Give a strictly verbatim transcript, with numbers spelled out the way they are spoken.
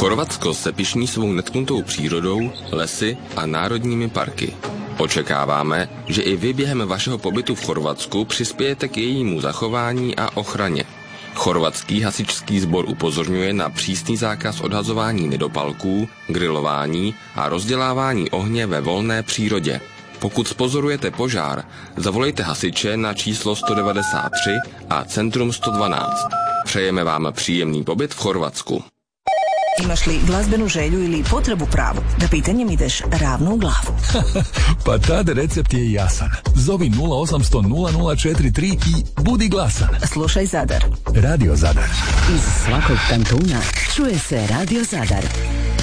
Chorvatsko se pyšní svou netknutou přírodou, lesy a národními parky. Očekáváme, že i vy během vašeho pobytu v Chorvatsku přispějete k jejímu zachování a ochraně. Chorvatský hasičský sbor upozorňuje na přísný zákaz odhazování nedopalků, grilování a rozdělávání ohně ve volné přírodě. Pokud spozorujete požár, zavolejte hasiče na číslo sto devadesát tři a Centrum sto dvanáct. Přejeme vám příjemný pobyt v Chorvatsku. Imaš li glazbenu želju ili potrebu pravu da pitanjem ideš ravno u glavu? Pa tad recept je jasan. Zovi nula osamsto nula nula četiri tri i budi glasan. Slušaj Zadar. Radio Zadar. Iz svakog kantuna čuje se Radio Zadar.